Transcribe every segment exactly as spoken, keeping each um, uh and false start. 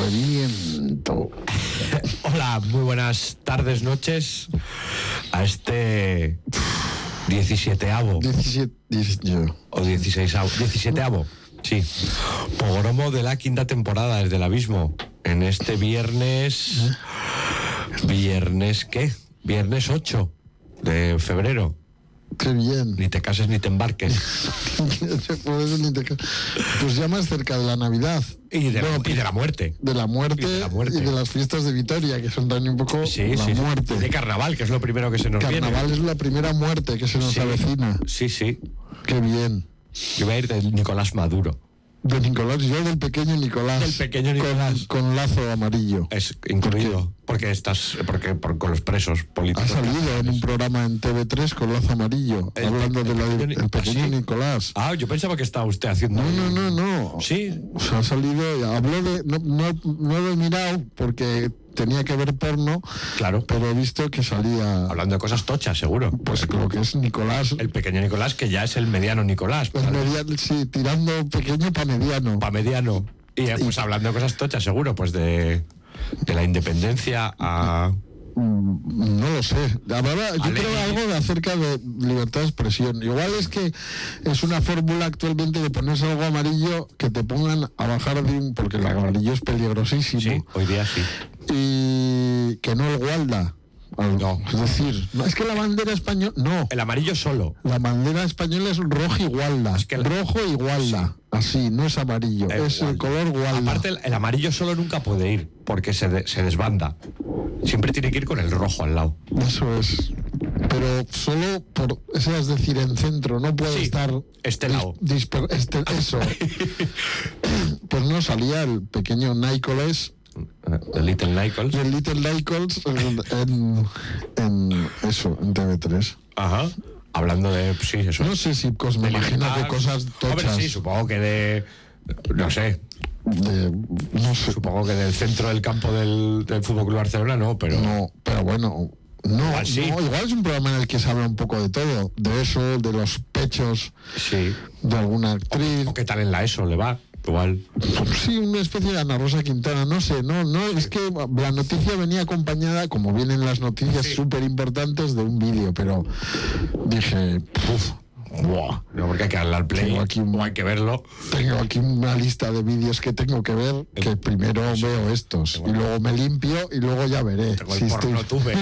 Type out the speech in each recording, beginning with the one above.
reviento. Hola, muy buenas tardes, noches a este diecisieteavo diecisiete, diecisiete. o dieciséisavo, diecisieteavo, sí, pogromo de la quinta temporada desde el abismo. En este viernes, viernes ¿qué? Viernes ocho de febrero. Qué bien. Ni te cases ni te embarques. Por eso ni te ca- Pues ya más cerca de la Navidad. Y de, Bueno, la, y de la muerte. de la muerte Y de la muerte. y de las fiestas de Vitoria, que son también un poco Sí, la sí, sí. muerte. De carnaval, que es lo primero que se nos Carnaval viene. es la primera muerte que se nos Sí. avecina. Sí, sí. Qué bien. Yo voy a ir de Nicolás Maduro. De Nicolás, yo del pequeño Nicolás. Del pequeño con- Nicolás. Con, lazo amarillo. Es incluido. Porque estás. Porque por, con los presos Ha políticos. salido en un programa en T V tres con lazo amarillo, El hablando pe- de el la, pequeño Ni- el pequeño ¿Ah, sí? Nicolás. Ah, yo pensaba que estaba usted haciendo. No, no, no, no. Sí. O sea, ha salido, habló de, no, no, no lo he mirado porque tenía que ver porno, Claro. pero he visto que salía, Hablando de cosas tochas, seguro. pues lo que es Nicolás, El pequeño Nicolás, que ya es el mediano Nicolás. el mediano, sí, tirando pequeño para mediano. Para mediano. Y eh, pues Y- hablando de cosas tochas, seguro, pues de. De la independencia a. Mm, No lo sé. Hablaba, yo Ale- creo algo de acerca de libertad de expresión. Igual es que es una fórmula actualmente de ponerse algo amarillo que te pongan a bajar de un... porque el amarillo es peligrosísimo. Sí, hoy día sí. Y que no el Gualda. Al- No. Es decir, no, es que la bandera española... No. El amarillo solo. La bandera española es rojo y gualda. Es que la- Rojo y gualda. Así, no es amarillo. El es el gualda. color gualda. Aparte, el, el amarillo solo nunca puede ir, porque se, de- se desbanda. Siempre tiene que ir con el rojo al lado. Eso es. Pero solo por, eso es decir, en centro, no puede Sí, estar este lado. dis- disper- este- eso. Pues no salía el pequeño Nicholas, El Little Nichols. el Little Nichols en, en, en eso, en T V tres. Ajá. Hablando de. Sí, eso. No sé si cos, me De imagino libertad. que cosas Hombre, tochas. sí, supongo que de. No sé. de, no sé. Supongo que del centro del campo del, del Fútbol Club Barcelona, no, pero. No, pero bueno. No, Igual sí. no, igual es un programa en el que se habla un poco de todo, de eso, de los pechos Sí. de alguna actriz. ¿O qué tal en la ESO le va? Igual. Sí, una especie de Ana Rosa Quintana, no sé, no, no, es que la noticia venía acompañada, como vienen las noticias Sí. súper importantes, de un vídeo, pero dije, uff, Buah. No, porque hay que darle al play. Tengo aquí un- O hay que verlo. tengo aquí una lista de vídeos que tengo que ver, que primero veo estos, y luego me limpio y luego ya veré. Tengo el si porno estoy tuve.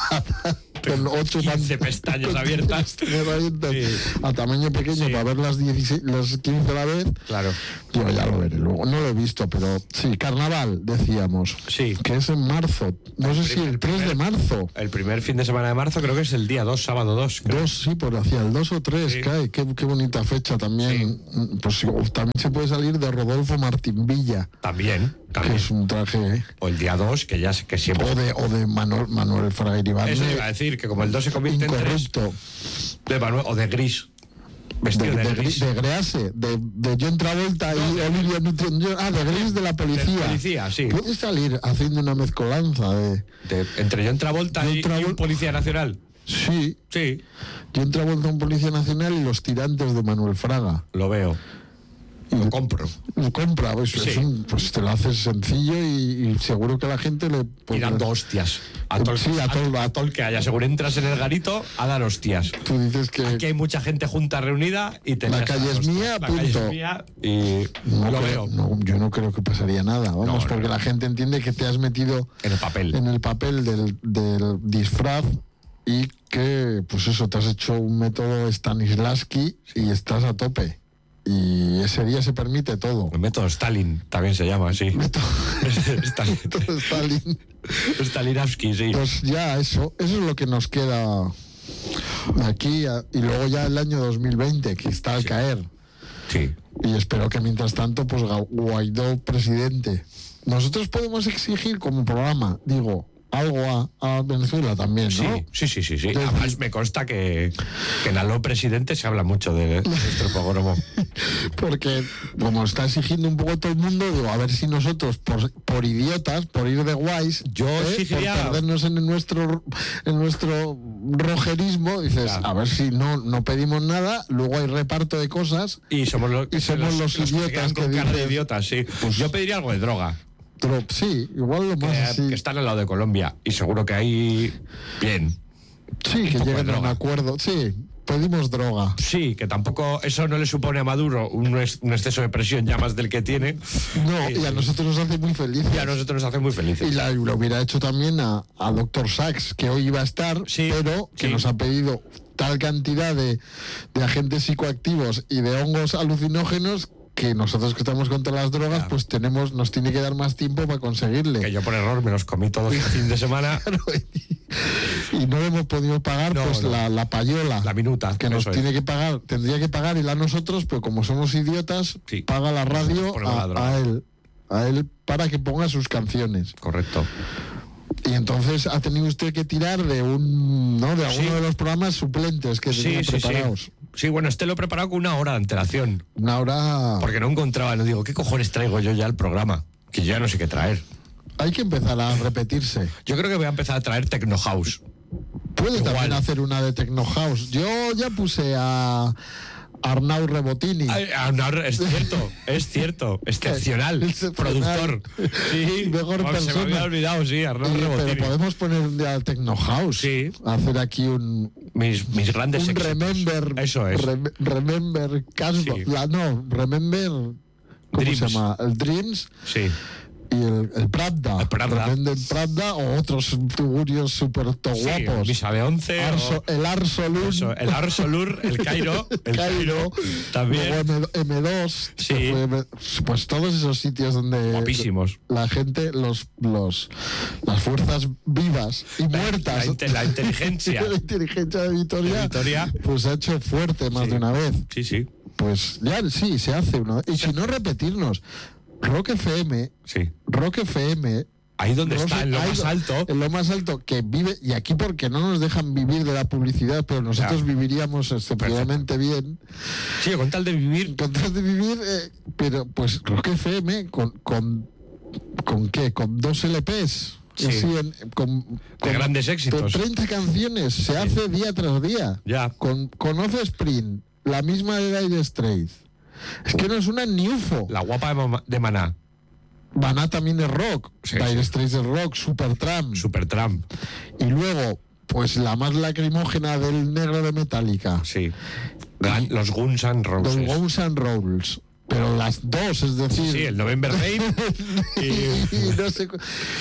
con ocho quince pan- pestañas con abiertas. pestañas abiertas, Sí. a tamaño pequeño Sí. para ver las, dieciséis, las quince a la vez. Claro. Yo ya lo veré luego. No lo he visto, pero sí, carnaval, decíamos. Sí. Que es en marzo. No sé si el tres de marzo. El primer fin de semana de marzo creo que es el día dos, sábado dos. creo. Dos, sí, por hacia el dos o tres, Sí. cae. Qué, qué bonita fecha también. Pues sí, también se puede salir de Rodolfo Martín Villa, También. que También. es un traje. O el día dos, que ya sé que siempre. O de, o de Manuel, Manuel Fraga Iribarne, Eso iba a decir, que como el dos se convierte en tres. incorrupto. De Manuel, o de gris. De, Vestido de, de, gris. de Grease, de, de John Travolta No, y de- Olivia Newton-John. Ah, de Gris de la policía. Del policía, sí. Puedes salir haciendo una mezcolanza de. De- entre John Travolta John y, y Travol- un policía nacional. Sí, Sí, John Travolta en Policía Nacional y los tirantes de Manuel Fraga. lo veo. Lo compro. Lo compra, pues, Sí. es un- pues te lo haces sencillo y, y seguro que la gente le... pues, Y dando hostias. A todo, el- Sí, a todo- a- a todo el que haya. Seguro entras en el garito a dar hostias. Tú dices que... Aquí hay mucha gente junta reunida y te La echas a calle dar es hostias. mía, La calle punto. es mía y no lo creo- veo no, yo no creo que pasaría nada, vamos, No, no, porque no. la gente entiende que te has metido en el papel. en el papel del, del disfraz y que, pues eso, te has hecho un método Stanislavski y estás a tope. Y ese día se permite todo. El método Stalin también se llama así. Método, Stalin. método Stalin. Stalinowski, sí. Pues ya, eso, eso es lo que nos queda aquí. a- Y luego ya el año dos mil veinte, que está al caer. Sí. Y espero que mientras tanto, pues Ga- Guaidó presidente. Nosotros podemos exigir como programa, digo, algo a, a Venezuela también, Sí, ¿no? sí, sí, sí, sí. Entonces, Además me consta que, que en Aló Presidente se habla mucho de, de nuestro pogromo. Porque como está exigiendo un poco todo el mundo, digo, a ver si nosotros, por, por idiotas, por ir de guays, Yo ¿eh? exigiría- por perdernos en nuestro en nuestro rojerismo, dices, Claro. a ver si no, no pedimos nada, luego hay reparto de cosas. Y somos, los, Y somos los que se idiotas quedan con que cara de dices, idiotas, sí. pues- Yo pediría algo de droga. Drop, sí, igual lo más que, así. que están al lado de Colombia y seguro que ahí bien. Sí, que lleguen a un acuerdo. Sí, pedimos droga. Sí, que tampoco eso no le supone a Maduro un, un exceso de presión ya más del que tiene. No, y, y a nosotros nos hace muy felices. Y a nosotros nos hace muy felices. Y la, lo hubiera hecho también a, a doctor Sachs, que hoy iba a estar, sí, pero que sí. nos ha pedido tal cantidad de, de agentes psicoactivos y de hongos alucinógenos que nosotros que estamos contra las drogas, claro. pues tenemos, nos tiene que dar más tiempo para conseguirle. Que yo por error me los comí todos el fin de semana. Claro, y, y no hemos podido pagar no, pues no. La, la payola. La minuta. Que nos tiene es. que pagar, tendría que pagar él a nosotros, pero como somos idiotas, sí. paga la radio a, la a él. A él para que ponga sus canciones. Correcto. Y entonces ha tenido usted que tirar de un, ¿no? De alguno sí. de los programas suplentes que sí, tenía sí, preparados. Sí. Sí, bueno, este lo he preparado con una hora de antelación. Una hora... Porque no encontraba, no digo, ¿qué cojones traigo yo ya al programa? Que yo ya no sé qué traer. Hay que empezar a repetirse. Yo creo que voy a empezar a traer Techno House. Puede Igual. también hacer una de Techno House. Yo ya puse a... Arnau Rebotini. Ay, Arnau, es cierto, es cierto, excepcional, productor. Sí, mejor oh, persona. Se me había olvidado, sí, Arnau sí, Rebotini. Pero podemos poner un día al Techno House. Sí. Hacer aquí un... Mis, mis grandes un éxitos. Remember. Eso es. Re, remember Casbo. Sí. La, no, Remember... ¿Cómo Dreams. se llama? El Dreams. Sí. Y el, el Pravda. El Pravda. Remember Pravda o otros tugurios súper guapos. Sí, Misa de Once. Arso, o... El Arsolur. Eso, el Arsolur, el Cairo. El Cairo. También. Luego M dos. Sí. Fue, pues todos esos sitios donde... Guapísimos. La gente, los, los, las fuerzas vivas y la, muertas. La, la inteligencia. La inteligencia de Vitoria. De Vitoria. Pues se ha hecho fuerte más sí. de una vez. Sí, sí. Pues ya sí, se hace una. Y si no, repetirnos. Rock F M. Sí. Rock F M. Ahí donde Rock, está, en lo más alto. En lo más alto, que vive, y aquí porque no nos dejan vivir de la publicidad, pero nosotros claro. viviríamos excepcionalmente bien. Sí, con tal de vivir. Con tal de vivir, eh, pero pues Rock F M, con, con, ¿con qué? Con dos L Pes. Sí. Sí, en, con, con grandes éxitos. Con treinta canciones, se sí. hace día tras día. Ya. Con, con Offspring, la misma de Dire Straits. Es que no es una ni U F O. La guapa de, de Maná. Maná también es rock. Sí, Dire sí. Straits es rock. Supertramp. Supertramp. Y luego, pues la más lacrimógena del negro de Metallica. Sí. Y los Guns N' Roses. Los Guns N' Roses. Pero las dos, es decir... Sí, el November Rain. y... y no sé...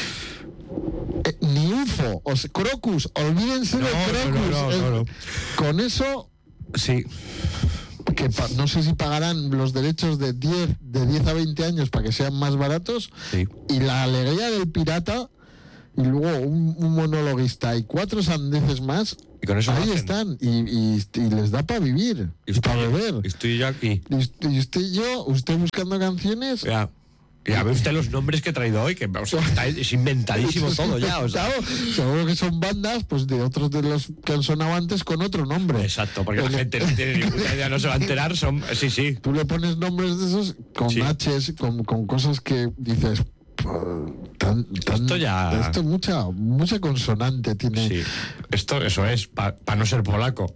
Eh, ni U F O. O sea, Crocus. Olvídense no, de Crocus. No, no, no, no, no. Con eso... Sí. Que pa, no sé si pagarán los derechos de diez, de diez a veinte años para que sean más baratos. Sí. Y la alegría del pirata y luego un, un monologuista y cuatro sandeces más. Y con eso ahí están y, y, y les da para vivir y, y para beber. Estoy yo aquí. Y, y usted y yo, usted buscando canciones. Ya. Ya ve usted los nombres que he traído hoy, que o sea, está, es inventadísimo todo ya. O sea. Seguro que son bandas pues de otros de los que han sonado antes con otro nombre. Exacto, porque la gente no tiene ninguna idea, no se va a enterar. Son, sí, sí. Tú le pones nombres de esos con sí. H's, con, con cosas que dices... Tan, tan, esto ya... Esto mucha, mucha consonante tiene. Sí. Esto, eso es, para pa no ser polaco.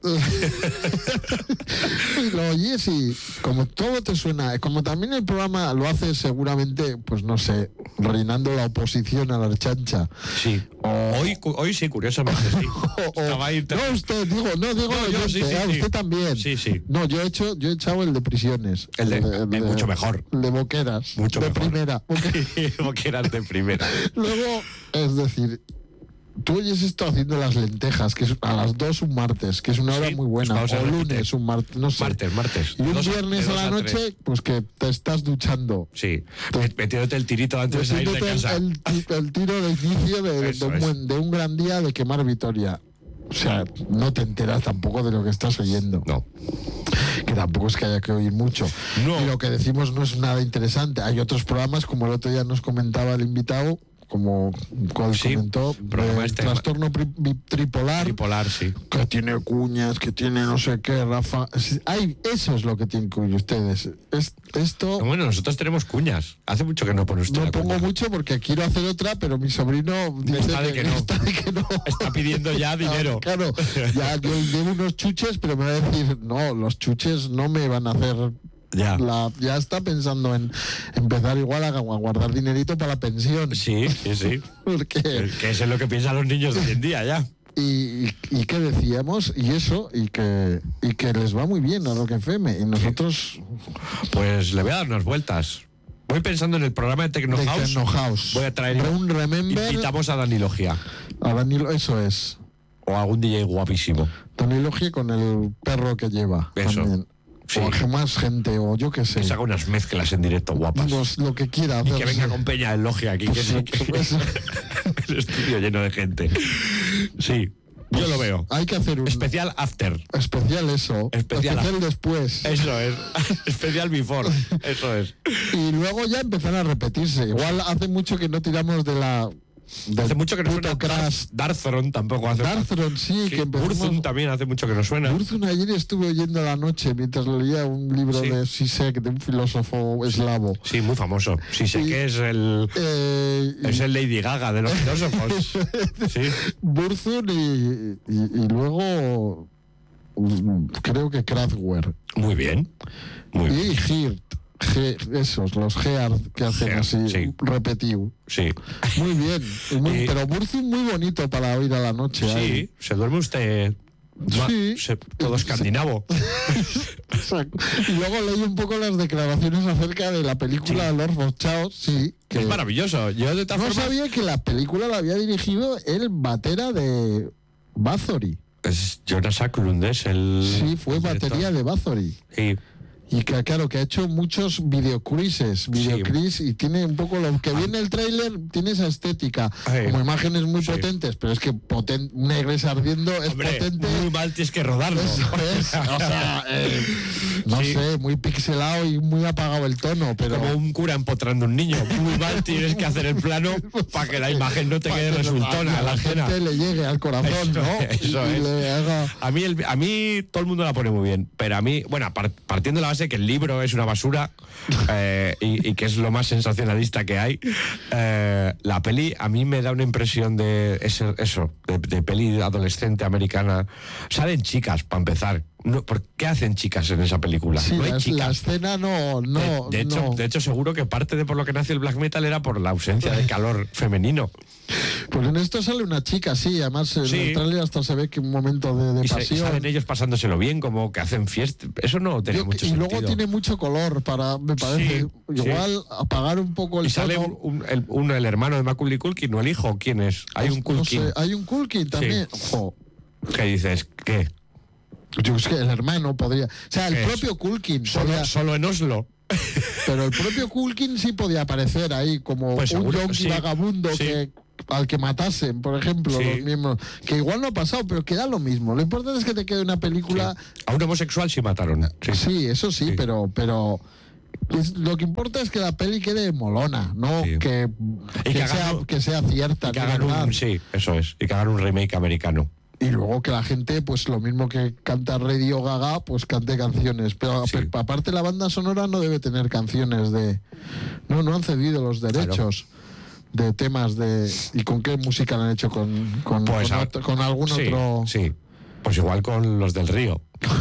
Y lo oyes y como todo te suena, como también el programa lo hace seguramente, pues no sé, reinando la oposición a la chancha. Sí. O, hoy, hoy sí, curiosamente, sí. O, o, ahí te... No, usted, digo, no, digo, no, yo, sí, sí, ah, sí. usted también. Sí, sí. No, yo he hecho, yo he echado el de prisiones. El de, el de, el de mucho mejor. El de boqueras. Mucho de mejor. primera. Boqueras de primera. Luego, es decir, tú oyes esto haciendo las lentejas, que es a las dos un martes, que es una hora sí, muy buena, pues o lunes, un martes, no sé. Martes, martes. Y un dos, viernes a la a noche, tres. Pues que te estás duchando. Sí, te, metiéndote el tirito antes de salir de casa. El, el, el tiro de inicio de, de, un buen, de un gran día de quemar Vitoria. O sea, no te enteras tampoco de lo que estás oyendo. No. Que tampoco es que haya que oír mucho. No. Y lo que decimos no es nada interesante. Hay otros programas, como el otro día nos comentaba el invitado, como cual sí, comentó, el este trastorno pri, bi, tripolar, tripolar, sí, que tiene cuñas, que tiene no sé qué, Rafa. Ay, eso es lo que tienen que oír ustedes. Es, esto. No, bueno, nosotros tenemos cuñas. Hace mucho que no pone usted. No la pongo cuña. Mucho porque quiero hacer otra, pero mi sobrino dice está de que, que, no. Está, de que no. Está pidiendo ya dinero. Ah, claro, ya yo llevo unos chuches, pero me va a decir, no, los chuches no me van a hacer Ya. La, ya está pensando en empezar igual a, a guardar dinerito para la pensión. Sí, sí, sí. Porque... Que eso es lo que piensan los niños de hoy en día ya. Y, y, y que decíamos, y eso, y que, y que les va muy bien a Rock F M. Y nosotros... Pues le voy a dar unas vueltas. Voy pensando en el programa de Tecno de House. Techno House. Voy a traer un Remember. Invitamos a Dani Logia. A Danilo, eso es. O a algún D J guapísimo. Dani Logia con el perro que lleva. Eso. También. Sí. O que más gente, o yo qué sé. Que se haga unas mezclas en directo guapas. Pues lo que quiera. Y que hacerse. venga con Peña en Logia aquí. Pues que sí, pues, el estudio lleno de gente. Sí, yo lo veo. Hay que hacer un... Especial after. Especial eso. Especial, Especial después. Eso es. Especial before. Eso es. Y luego ya empezar a repetirse. Igual hace mucho que no tiramos de la... Hace mucho que no puto suena. Crash. Darthron tampoco hace. Darthron, sí, Sí, que empezamos... Burzum también hace mucho que no suena. Burzum ayer estuve oyendo a la noche mientras leía un libro Sí. de Sisek, de un filósofo eslavo. Sí, muy famoso. Sí, sé Y- que es el. Eh, y- Es el Lady Gaga de los filósofos. Sí. Burzum y, y, y luego mm, creo que Kraftwerk Muy bien. Muy bien. y Hirt. Ge- esos, los Geard que hacen Geard, así, sí. repetido. Sí. Muy bien. y muy- Y- pero Burzum muy bonito para oír a la noche. ahí. Sí, se duerme usted. ma- Sí. se- todo escandinavo. Exacto. Y luego leí un poco las declaraciones acerca de la película Sí. Lord of Chaos. Sí, que Es maravilloso. Yo de todas no formas. sabía que la película la había dirigido el batera de Bathory. Es Jonas Aklund, es el. Sí, fue el director. batería de Bathory. Sí. Y que claro, que ha hecho muchos videocruises, videocris, y tiene un poco lo que viene el tráiler, tiene esa estética, Ay. como imágenes muy Sí. potentes, pero es que poten, una iglesia ardiendo es Hombre, potente. muy mal tienes que rodarlo. Eso es, o sea, eh, no Sí. sé, muy pixelado y muy apagado el tono, pero Como un cura empotrando un niño. Muy mal tienes que hacer el plano para que la imagen no te para quede que resultona a a la escena. gente le llegue al corazón, Eso ¿no? es, eso y, y es. le haga... A mí, el- a mí todo el mundo la pone muy bien, pero a mí, bueno, par- partiendo de la base que el libro es una basura eh, y, y que es lo más sensacionalista que hay, eh, la peli a mí me da una impresión de ese- eso, de, de peli adolescente americana. Salen chicas, para empezar. No, ¿por qué hacen chicas en esa película? Sí, no hay la, la chicas. escena no, no, de, de hecho, no. de hecho, seguro que parte de por lo que nació el black metal era por la ausencia de calor femenino. Pues en esto sale una chica, sí, además en Sí. el tráiler hasta se ve que un momento de, de Y, se- y pasión. salen ellos pasándoselo bien, como que hacen fiesta. Eso no tiene Yo- mucho y sentido. luego tiene mucho color para, me parece, Sí, igual apagar un poco el Y sale tono. un, un- el, un- el hermano de Macaulay Culkin, no el hijo, ¿quién es? Hay un No Culkin. sé, hay un Culkin también. Jo, ¿Qué dices? ¿Qué? yo es que el hermano podría. O sea, el ¿Qué es? propio Culkin. Solo, podría- solo en Oslo. pero el propio Culkin sí podía aparecer ahí como Pues un seguro, yonki sí, vagabundo sí. que al que matasen, por ejemplo, Sí. los miembros. Que igual no ha pasado, pero queda lo mismo. Lo importante es que te quede una película. A un homosexual sí mataron. Sí. Sí, eso sí, Sí. pero, pero es- lo que importa es que la peli quede molona, no Sí. que, Y que que sea, hagan- que sea cierta. Y que de hagan verdad. un, sí, eso es. Y que hagan un remake americano. Y luego que la gente, pues lo mismo que canta Radio Gaga, pues cante canciones. Pero Sí. a- aparte la banda sonora no debe tener canciones de... No, no han cedido los derechos de temas de... ¿Y con qué música la han hecho? ¿Con, con, Pues con, a- otro- con algún sí, otro...? Sí. Pues igual con los del río.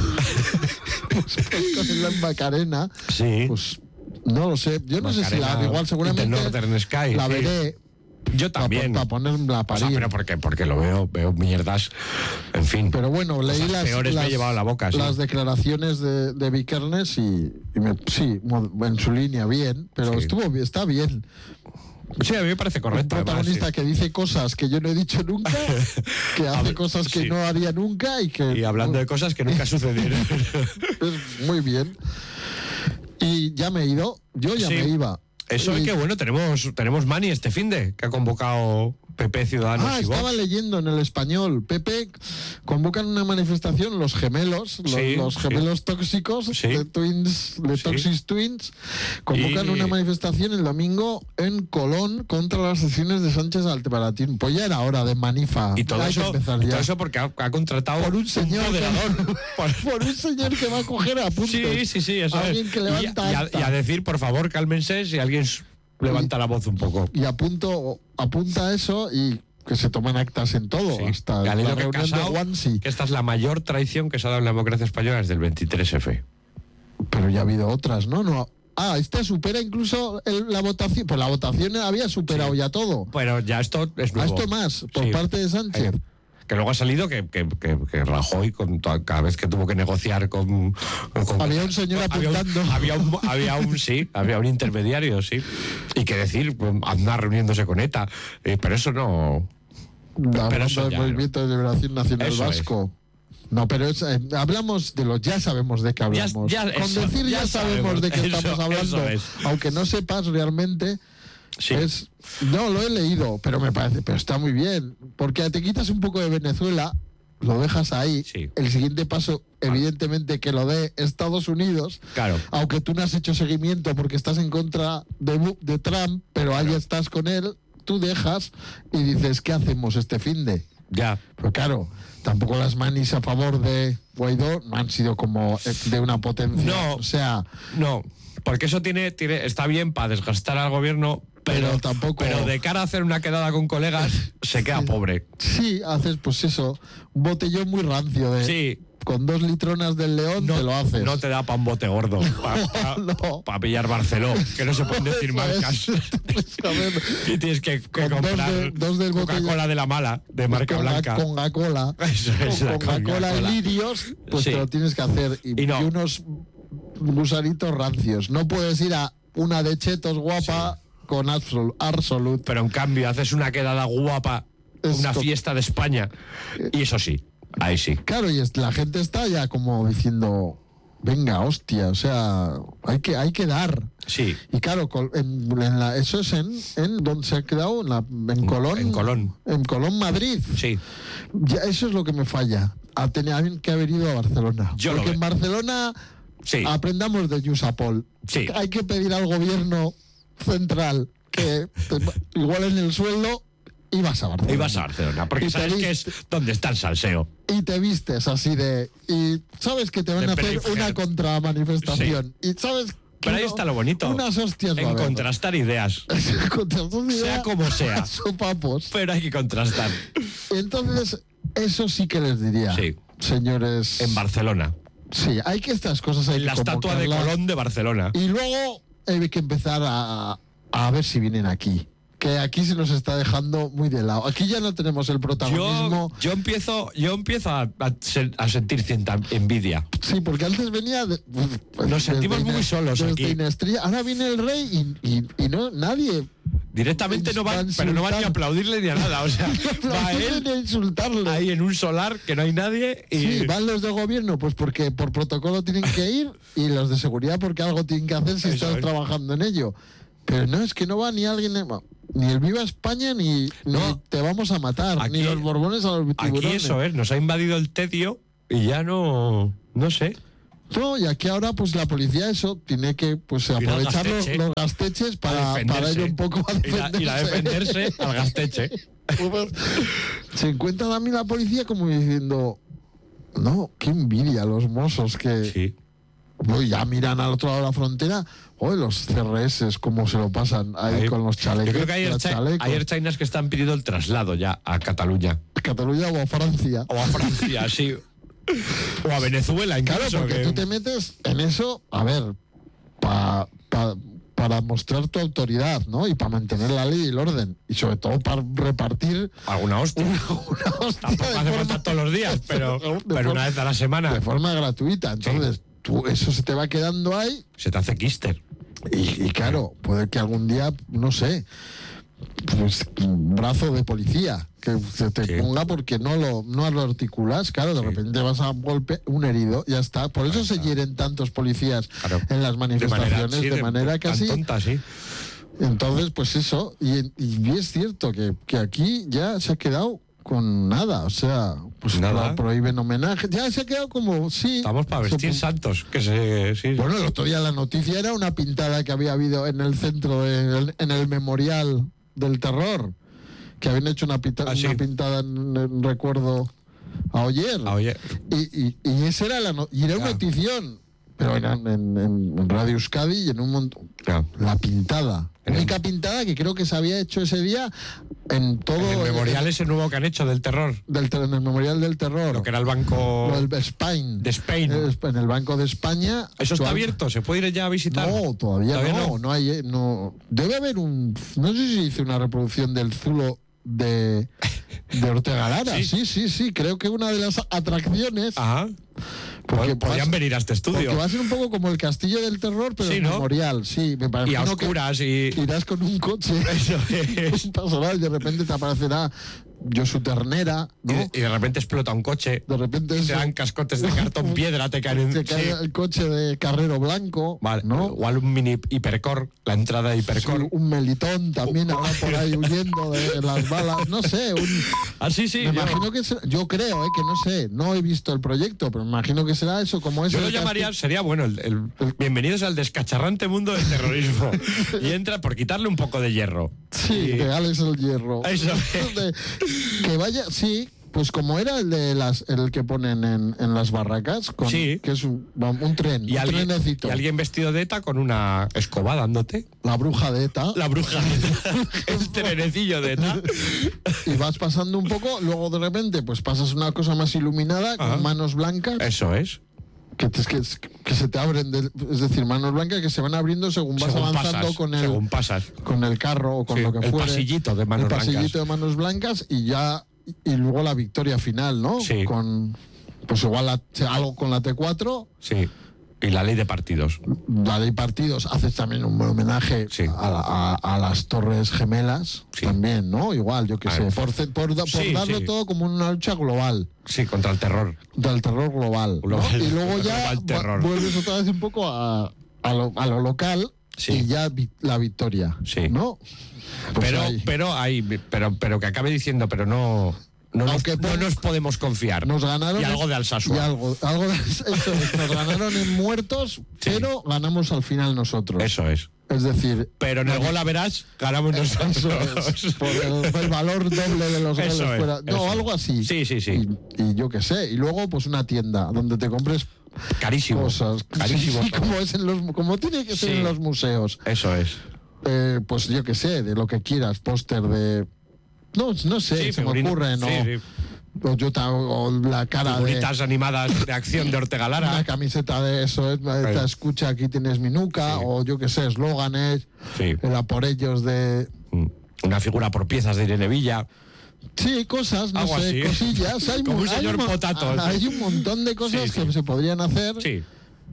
Pues con la Macarena. Sí. Pues no lo sé. Yo no sé si la... Macarena Igual seguramente... The Northern Sky. la sí. veré Yo también. para ponerla a O parir. sea, pero porque, porque lo veo, veo mierdas. En fin. Pero bueno, leí Cosas las, peores me las, he llevado a la boca, sí. las declaraciones de, de Vikernes y, y me- sí, mo- en su línea bien, pero Sí. estuvo bien, está bien. Sí, a mí me parece Un correcto. además, protagonista sí. que dice cosas que yo no he dicho nunca, que hace ver, cosas que sí. no haría nunca y que... Y hablando de cosas que nunca sucedieron. Es muy bien. Y ya me he ido, yo ya Sí. me iba. Eso Y- es que bueno, tenemos, tenemos Mani este finde, que ha convocado P P, Ciudadanos Ah, y Vox. estaba leyendo en el español. Pepe convocan una manifestación los gemelos, los, Sí, los sí. gemelos tóxicos, Sí. de Twins, de Sí. Toxic Twins, convocan Y- una manifestación el domingo en Colón contra las sesiones de Sánchez Altebaratín. Pues ya era hora de manifa. Y todo Hay que eso, empezar y ya. todo eso porque ha, ha contratado Por un señor que- moderador. Por- Por un señor que va a coger a puntos. Sí, sí, sí, eso Alguien es. que levanta y, a, y a- acta. y a decir, por favor, cálmense si alguien s- levanta la voz un poco. Y apunto, apunta eso y que se toman actas en todo, Sí. hasta Que han la ido que reunión de Casado, Wansi. que esta es la mayor traición que se ha dado en la democracia española desde el veintitrés efe. Pero ya ha habido otras, ¿no? no Ah, esta supera incluso el, la votación. Pues la votación había superado sí. ya todo. Pero ya esto es nuevo. ¿A esto más? Por sí. parte de Sánchez. Hay, que luego ha salido que, que, que, que Rajoy, con toda, cada vez que tuvo que negociar con... con había un señor apuntando. Había un, había un, había un, sí, había un intermediario, sí. Y que decir, pues, andar reuniéndose con ETA. Eh, pero eso no... Hablando pero eso del ya, Movimiento de Liberación Nacional Vasco. Es. No, pero es, eh, hablamos de los... Ya sabemos de qué hablamos. Ya, ya, con eso, decir ya, ya sabemos, sabemos de qué eso, estamos hablando. Aunque no sepas realmente... Sí. Es, no, lo he leído, pero me parece, pero está muy bien, porque te quitas un poco de Venezuela, lo dejas ahí, sí. El siguiente paso, evidentemente, que lo dé Estados Unidos, claro. Aunque tú no has hecho seguimiento porque estás en contra de, de Trump, pero claro. Ahí estás con él, tú dejas y dices, ¿qué hacemos este finde? Ya. Pero claro, tampoco las manis a favor de Guaidó no han sido como de una potencia, no, o sea... No, porque eso tiene, tiene está bien para desgastar al gobierno, pero, pero tampoco. Pero de cara a hacer una quedada con colegas, se queda sí, pobre. Sí, haces pues eso, un botellón muy rancio de. Sí. Con dos litronas del León no, te lo haces. No te da pa' un bote gordo. Para pa, no. pa pillar Barceló, que no se pueden decir marcas. Y tienes que, que comprar dos, de, dos del Coca-Cola de la mala, de marca con blanca. Con Coca-Cola. Eso es, con Coca-Cola Lirios, pues sí. Te lo tienes que hacer. Y, y, no. y unos gusanitos rancios. No puedes ir a una de chetos guapa. Sí. Con Absol, Absolute. Pero en cambio haces una quedada guapa, es una co- fiesta de España, y eso sí, ahí sí. Claro, y es, la gente está ya como diciendo, venga, hostia, o sea, hay que, hay que dar. Sí. Y claro, en, en la, eso es en, en donde se ha quedado, en, la, en Colón. En Colón. En Colón, Madrid. Sí. Ya, eso es lo que me falla. A tener que haber ido a Barcelona. Yo Porque en Barcelona sí. Aprendamos de Yusapol. Sí. Hay que pedir al gobierno central que te, igual en el sueldo ibas a Barcelona. Ibas a Barcelona, porque y sabes que es donde está el salseo. Y te vistes así de... Y sabes que te van de a hacer perifer. Una contramanifestación. Sí. Y sabes... Pero ahí está lo bonito. Unas hostias. En contrastar ideas. contrastar ideas. Sea como sea. Sopapos. Pero hay que contrastar. Entonces, eso sí que les diría. Sí. Señores... En Barcelona. Sí, hay que estas cosas... Hay en la que estatua de Colón de Barcelona. Y luego... hay que empezar a, a ver si vienen aquí. Que aquí se nos está dejando muy de lado. Aquí ya no tenemos el protagonismo. Yo, yo empiezo, yo empiezo a, a, a sentir cierta envidia. Sí, porque antes venía... De, nos sentimos muy solos aquí. Inestría. Ahora viene el rey y, y, y no nadie... Directamente no van, pero no van ni a aplaudirle ni a nada, o sea, va él ni a insultarle. Ahí en un solar que no hay nadie y... Sí, van los de gobierno pues porque por protocolo tienen que ir y los de seguridad porque algo tienen que hacer si Eso están es. trabajando en ello. Pero no, es que no va ni alguien... Ni el Viva España ni, no. ni te vamos a matar, aquí, ni los Borbones a los tiburones. Aquí eso es, nos ha invadido el tedio y ya no... no sé... No, y aquí ahora pues la policía eso tiene que pues aprovechar los, los gasteches para, para ir un poco a defenderse. Ir a, ir a defenderse al gasteche. Se encuentra también la policía como diciendo, no, qué envidia los mozos que sí. Pues ya miran al otro lado de la frontera, oye, los C R S cómo se lo pasan ahí, ahí con los chalecos. Yo creo que hay airchinas que están pidiendo el traslado ya a Cataluña. ¿A Cataluña o a Francia? O a Francia, sí. O a Venezuela, incluso. Claro, porque que... tú te metes en eso, a ver, pa, pa, para mostrar tu autoridad, ¿no? Y para mantener la ley y el orden. Y sobre todo para repartir... Alguna hostia. Una, una hostia Tampoco hace forma, falta todos los días, pero, pero forma, una vez a la semana. De forma gratuita. Entonces, sí. tú, eso se te va quedando ahí. Se te hace quister. Y, y claro, puede que algún día, no sé... pues un brazo de policía que se te sí. ponga porque no lo no lo articulas, claro, de sí. repente vas a golpe un herido, ya está. Por eso claro, se claro. hieren tantos policías claro. en las manifestaciones, de manera, sí, de manera de, casi tonta, sí. Entonces, pues eso, y, y es cierto que, que aquí ya se ha quedado con nada, o sea, pues nada. prohíben homenajes, ya se ha quedado como, sí. Estamos para vestir se, santos, que se... Sí, bueno, el otro día la noticia era una pintada que había habido en el centro, de, en el memorial del terror, que habían hecho una, pita, ah, sí. una pintada en, en recuerdo a Oyer. A Oyer. Y, y, y esa era la no, y era ya. una notición. pero en, en, en Radio Euskadi y en un montón. No. La pintada. La única pintada que creo que se había hecho ese día en todo. En el memorial ese nuevo que han hecho del terror. Del, en el memorial del terror. Lo que era el banco. Lo del Spain. De Spain. En el Banco de España. ¿Eso está abierto? ¿Se puede ir ya a visitar? No, todavía, todavía no. No, no hay. No. Debe haber un. No sé si hice una reproducción del Zulo de, de Ortega Lara. ¿Sí? sí, sí, sí. Creo que una de las atracciones. Ajá. Porque podrían vas, venir a este estudio. Porque va a ser un poco como el Castillo del Terror, pero sí, ¿no? memorial, sí. Me parece y a oscuras que y... irás con un coche. Eso es. Un personal, y de repente te aparecerá yo su ternera, ¿no? Y de, y de repente explota un coche. De repente te dan cascotes de cartón piedra, te caen en... Te cae sí. el coche de Carrero Blanco, vale, ¿no? Igual un mini hipercore, la entrada de hipercore. Sí, un melitón también habrá por ahí huyendo de las balas, no sé. Un... Ah, sí, sí. Me yo... imagino que será... yo creo, eh, que no sé, no he visto el proyecto, pero me imagino que será eso, como eso. Yo lo llamaría, cast... sería bueno, el, el, el... bienvenidos al descacharrante mundo del terrorismo. Y entra por quitarle un poco de hierro. Sí, y... regales el hierro. Eso. de, que vaya, sí, pues como era el de las el que ponen en, en las barracas, con, sí. que es un, un tren, y un alguien, trenecito. Y alguien vestido de ETA con una escoba dándote. La bruja de ETA. La bruja de ETA. El trenecillo de ETA. Y vas pasando un poco, luego de repente pues pasas una cosa más iluminada, con Ajá. manos blancas. Eso es. Que, te, que, que se te abren, de, es decir, manos blancas que se van abriendo según vas según avanzando pasas, con el según pasas. con el carro o con sí, lo que el fuere. El pasillito de manos el blancas. El pasillito de manos blancas y ya y luego la victoria final, ¿no? Sí. Con pues igual la, algo con la T cuatro. Sí. Y la ley de partidos. La ley de partidos, haces también un homenaje sí. a, a, a las Torres Gemelas, sí. también, ¿no? Igual, yo qué sé, por, por, por sí, darlo sí. todo como una lucha global. Sí, contra el terror. Contra el terror global. ¿no? global y luego ya terror. vuelves otra vez un poco a, a, lo, a lo local sí. y ya vi, la victoria, sí. ¿no? Pues pero, ahí. pero, hay, pero, pero que acabe diciendo, pero no... No nos, no nos podemos confiar. Nos ganaron y algo de Alsasua. Y algo, algo de, eso es, nos ganaron en muertos, sí. pero ganamos al final nosotros. Eso es. Es decir... Pero en el gol a verás, ganamos nosotros. Eso es, por el, el valor doble de los goles fuera. No, eso. algo así. Sí, sí, sí. Y, y yo qué sé. Y luego, pues una tienda donde te compres... Carísimo. Cosas. Carísimo. Sí, como, es en los, como tiene que ser sí. en los museos. Eso es. Eh, pues yo qué sé, de lo que quieras. Póster de... No, no sé, sí, se figurino, me ocurre, ¿no? Sí, sí. O, yo ta, o la cara figuritas de... animadas de acción de Ortega Lara. Una camiseta de eso, esta escucha, aquí tienes mi nuca, sí. o yo qué sé, eslóganes, sí. el a por ellos de... Una figura por piezas de Irene Villa. Sí, cosas, no Algo sé, así. cosillas. Hay, Como un señor hay, Potato. Hay un montón de cosas sí, sí. que se podrían hacer. Sí.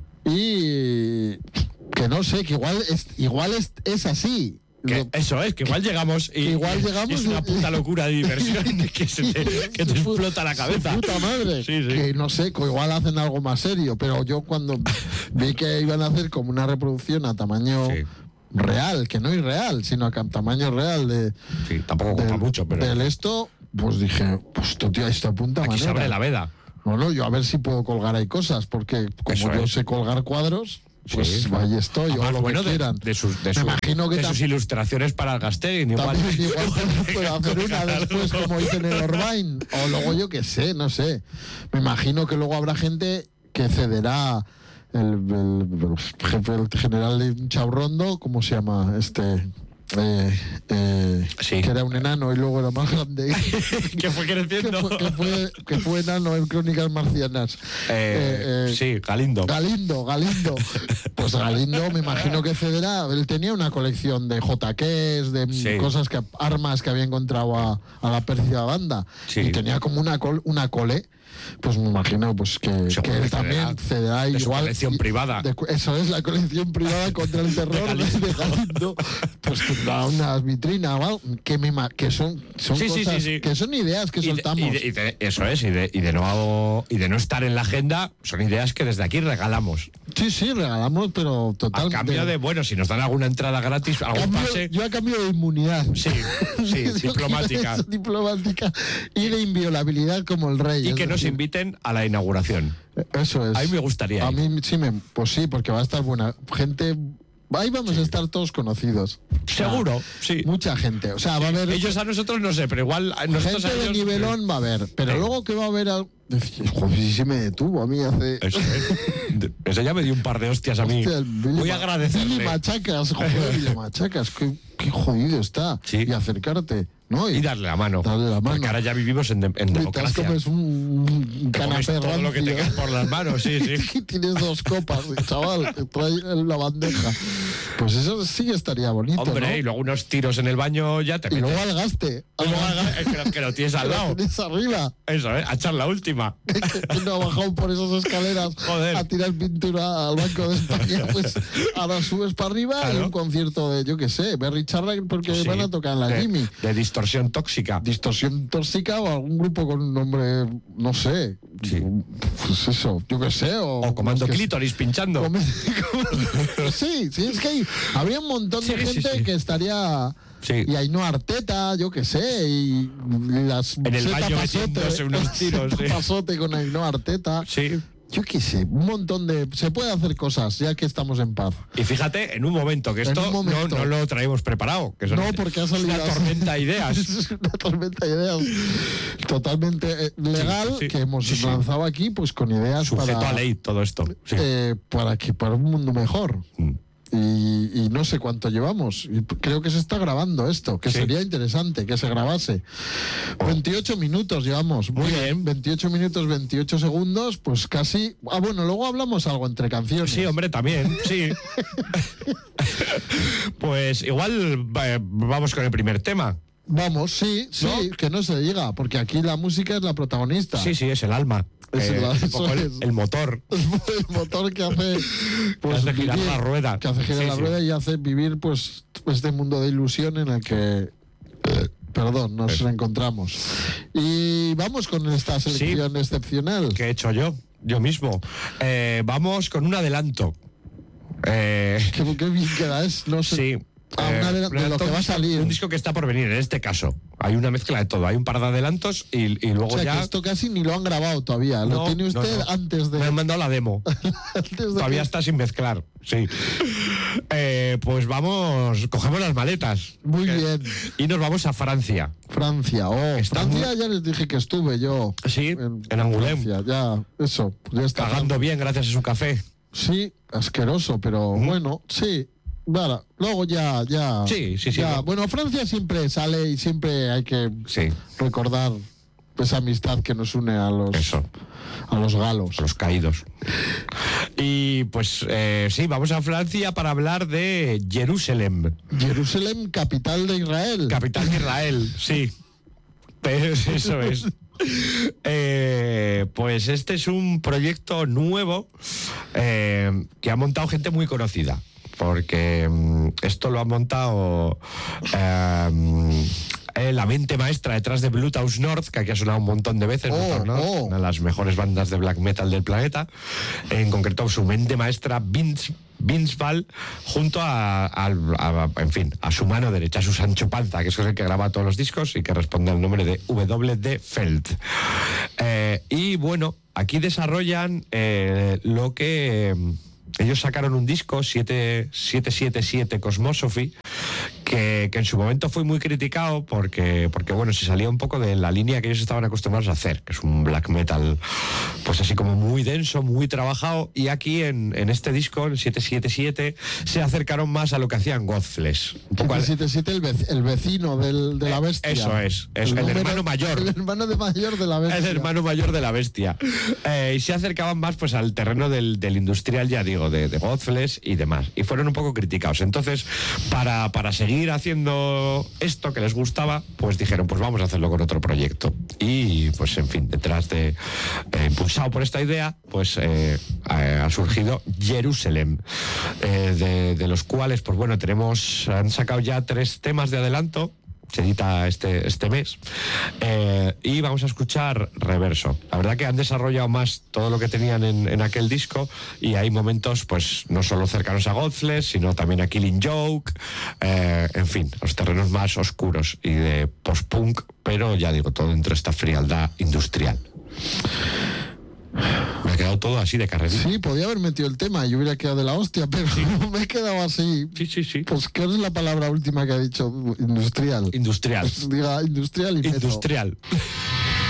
Y que no sé, que igual es, igual es, es así. Que eso es, que igual llegamos y, igual llegamos y es una puta locura de diversión que, se te, que te explota la cabeza. Puta madre. Sí, sí. Que no sé, que igual hacen algo más serio, pero yo cuando vi que iban a hacer como una reproducción a tamaño sí. real, que no es real, sino a tamaño real de... Sí, tampoco ocupa mucho, pero... Del esto, pues dije, pues esto, tío, esta punta Aquí manera. se abre la veda. No, no, yo a ver si puedo colgar ahí cosas, porque como eso yo es. sé colgar cuadros... Pues sí. ahí estoy, Además, o lo bueno, que quieran. De, de, sus, de, Me su, imagino que de sus ilustraciones para el Gasteiz. Igual, igual puedo hacer una después como hice en el Orbain. O luego yo qué sé, no sé. Me imagino que luego habrá gente que cederá el, el, el jefe el general de Chaurrondo, ¿cómo se llama? Este... Eh, eh, sí. que era un enano y luego era más grande que fue creciendo que fue, que fue, que fue enano en Crónicas Marcianas eh, eh, eh, sí, Galindo Galindo, Galindo pues Galindo me imagino que cederá, él tenía una colección de J Ks, de sí. cosas que, armas que había encontrado a, a la Pérfida Banda sí. y tenía como una, col, una cole. Pues me imagino pues que, que él también cederá de igual. Su colección y, privada. De, eso es la colección privada contra el terror de Galindo. De Galindo. Pues tendrá unas vitrinas ¿vale? que, me, que son, son sí, cosas, sí, sí, sí. que son ideas que y soltamos. De, y de, y de, eso es, y de, y, de no, y de no estar en la agenda, son ideas que desde aquí regalamos. Sí, sí, regalamos, pero totalmente. A cambio de, bueno, si nos dan alguna entrada gratis, algún cambio, pase. Yo a cambio de inmunidad. Sí, sí, diplomática. Diplomática y de inviolabilidad como el rey. Y que nos decir, inviten a la inauguración. Eso es. A mí me gustaría. A ir. mí sí, me, pues sí, porque va a estar buena. Gente Ahí vamos sí. a estar todos conocidos. Seguro, o sea, sí. Mucha gente. O sea, sí. va a haber. Ellos a nosotros no sé, pero igual a nosotros gente a ellos, de nivelón sí. va a haber. Pero sí. luego que va a haber algo. Joder, si se me detuvo a mí hace. Eso, ¿eh? Eso ya me dio un par de hostias a mí. Hostia, voy a agradecerle. Billy Machacas, joder, Billy Machacas, qué, qué jodido está. Sí. Y acercarte. ¿No? Y, y darle la mano. Darle la mano. Porque ahora ya vivimos en, de, en democracia. Te comes un, un canapé todo rancio. Lo que tengas por las manos, sí, sí. Tienes dos copas, chaval, te trae en la bandeja. Pues eso sí estaría bonito, hombre, ¿no? Y luego unos tiros en el baño ya te Y metes. luego al gaste. Y luego al gaste, que, lo, que lo tienes al lado. Lo tienes arriba. Eso, ¿eh? A echar la última. que, que no ha bajado por esas escaleras Joder. a tirar pintura al Banco de España, pues ahora subes para arriba claro. y un concierto de, yo qué sé, Berry Charrack, porque sí. van a tocar en la de, Jimmy. De distorsión tóxica. Distorsión tóxica o algún grupo con un nombre, no sé. Sí. Pues eso, yo qué sé. O, o Comando Clítoris pinchando. Come, come, sí, sí, es que hay, habría un montón de sí, gente sí, sí. que estaría. Sí. Y Ainhoa Arteta, yo qué sé, y las en el baño metiéndose unos tiros. Sí. Pasote con Ainhoa Arteta. Sí. Yo qué sé, un montón de... Se puede hacer cosas, ya que estamos en paz. Y fíjate, en un momento, que esto momento. No, no lo traemos preparado. Que son no, porque ha salido... una tormenta de ideas. Es una tormenta de ideas totalmente legal, sí, sí. que hemos sí, lanzado sí. aquí, pues con ideas sujeto para... a ley, todo esto. Sí. Eh, para, que, para un mundo mejor. Mm. Y, y no sé cuánto llevamos. Y creo que se está grabando esto, que sí. sería interesante que se grabase. Oh. veintiocho minutos llevamos. Muy bien. veintiocho minutos, veintiocho segundos, pues casi... Ah, bueno, luego hablamos algo entre canciones. Sí, hombre, también, sí. Pues igual eh, vamos con el primer tema. Vamos, sí, sí, ¿no? Que no se diga, porque aquí la música es la protagonista. Sí, sí, es el alma. Es eh, el, un poco el, el motor. El motor que hace, pues, que hace girar vivir, la rueda. Que hace girar sí, la sí. rueda y hace vivir pues este mundo de ilusión en el que... Eh, perdón, nos eh. encontramos. Y vamos con esta selección sí. excepcional. ¿Qué he hecho yo? Yo mismo. Eh, vamos con un adelanto. Eh, ¿Qué, qué bien queda es? No sé. Sí. Ah, eh, una de, de lo que va a salir. Un disco que está por venir, en este caso. Hay una mezcla de todo. Hay un par de adelantos y, y luego o sea, ya... que esto casi ni lo han grabado todavía. Lo no, tiene usted no, no. antes de... Me han mandado la demo. antes de todavía que... está sin mezclar, sí. eh, pues vamos, cogemos las maletas. Muy que, bien. Y nos vamos a Francia. Francia, oh. Estamos... Francia ya les dije que estuve yo. Sí, en, en Angoulême. Francia, ya, eso. Ya está. Cagando bien gracias a su café. Sí, asqueroso, pero ¿Mm? bueno, sí. Bueno, luego ya, ya. Sí, sí, sí. Ya. No. Bueno, Francia siempre sale y siempre hay que sí. recordar esa amistad que nos une a los, Eso. a los galos. A los caídos. Y pues eh, sí, vamos a Francia para hablar de Jerusalén. Jerusalén, capital de Israel. Capital de Israel, sí. Pues eso es. Eh, pues este es un proyecto nuevo eh, que ha montado gente muy conocida. Porque um, esto lo ha montado um, eh, la mente maestra detrás de Bluetooth North, que aquí ha sonado un montón de veces, oh, North, oh. una de las mejores bandas de black metal del planeta. En concreto, su mente maestra Vince, Vince Val, junto a, a, a, en fin, a su mano derecha, a su Sancho Panza, que es el que graba todos los discos y que responde al nombre de W D Feld. Eh, y bueno, aquí desarrollan eh, lo que... Eh, ellos sacaron un disco, siete siete siete Cosmosophy, que, que en su momento fue muy criticado porque, porque, bueno, se salía un poco de la línea que ellos estaban acostumbrados a hacer, que es un black metal, pues así como muy denso, muy trabajado, y aquí en, en este disco, en siete siete siete, se acercaron más a lo que hacían Godflesh. siete siete siete, el, vec el vecino del, de la bestia. Eso es, es el, el número, hermano mayor. El hermano de mayor de la bestia. El hermano mayor de la bestia. Eh, y se acercaban más pues al terreno del, del industrial, ya digo, de, de Godflesh y demás. Y fueron un poco criticados. Entonces, para, para seguir haciendo esto que les gustaba, pues dijeron, pues vamos a hacerlo con otro proyecto. Y pues en fin, detrás de, eh, impulsado por esta idea, pues eh, ha surgido Jerusalén, eh, de, de los cuales, pues bueno, tenemos, han sacado ya tres temas de adelanto. Se edita este, este mes eh, y vamos a escuchar Reverso. La verdad que han desarrollado más todo lo que tenían en, en aquel disco, y hay momentos pues no solo cercanos a Godflesh, sino también a Killing Joke, eh, en fin, los terrenos más oscuros y de post-punk, pero ya digo, todo dentro de esta frialdad industrial. Ha quedado todo así de carrerilla. Sí, podía haber metido el tema y hubiera quedado de la hostia, pero sí. me he quedado así. Sí, sí, sí. Pues, ¿qué es la palabra última que ha dicho? Industrial. Industrial. Pues diga industrial y Industrial. Meto.